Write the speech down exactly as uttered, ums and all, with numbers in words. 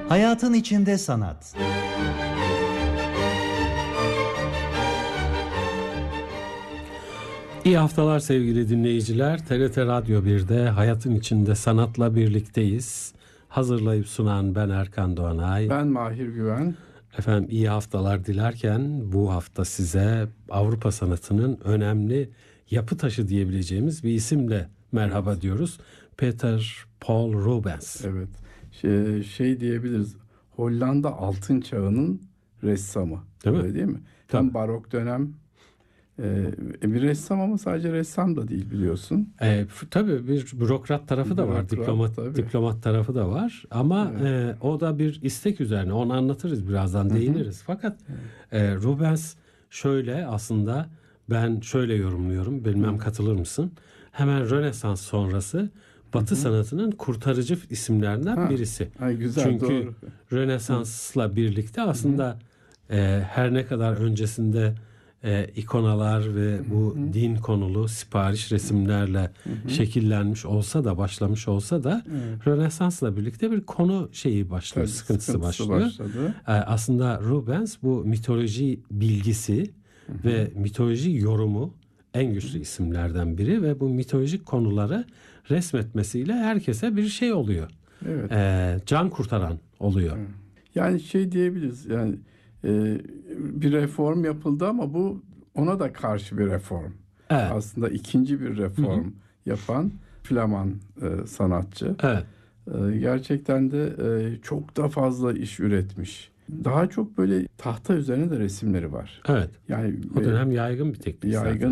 Hayatın içinde sanat. İyi haftalar sevgili dinleyiciler. T R T Radyo bir'de Hayatın İçinde Sanat'la birlikteyiz. Hazırlayıp sunan ben Erkan Doğanay. Ben Mahir Güven. Efendim iyi haftalar dilerken bu hafta size Avrupa sanatının önemli yapı taşı diyebileceğimiz bir isimle merhaba evet. diyoruz. Peter Paul Rubens. Evet. Şey, şey diyebiliriz. Hollanda altın çağının ressamı. Değil mi? Öyle değil mi? Tabii. Hem barok dönem e, bir ressam ama sadece ressam da değil biliyorsun. E, tabii bir bürokrat tarafı da var, Bürokrat, diplomat tabii. diplomat tarafı da var. Ama Evet. e, o da bir istek üzerine. Onu anlatırız birazdan, değiniriz. Hı hı. Fakat e, Rubens şöyle aslında ben şöyle yorumluyorum. Bilmem hı. katılır mısın? Hemen Rönesans sonrası Batı hı hı. sanatının kurtarıcı isimlerinden ha. birisi. Ay, güzel, Çünkü doğru. Rönesans'la birlikte aslında e, her ne kadar öncesinde E, ikonalar ve hı hı. bu din konulu sipariş resimlerle hı hı. şekillenmiş olsa da başlamış olsa da evet. Rönesans'la birlikte bir konu şeyi başlıyor, Tabii, sıkıntısı, sıkıntısı başlıyor. başladı. E, aslında Rubens bu mitoloji bilgisi hı hı. ve mitoloji yorumu en güçlü hı hı. isimlerden biri ve bu mitolojik konuları resmetmesiyle herkese bir şey oluyor. Evet. E, can kurtaran oluyor. Evet. Yani şey diyebiliriz yani e, bir reform yapıldı ama bu ona da karşı bir reform. Evet. Aslında ikinci bir reform hı hı. yapan Flaman e, sanatçı. Evet. E, gerçekten de e, çok da fazla iş üretmiş. Daha çok böyle tahta üzerine de resimleri var. Evet. Yani o dönem yaygın bir teknik yaygın zaten.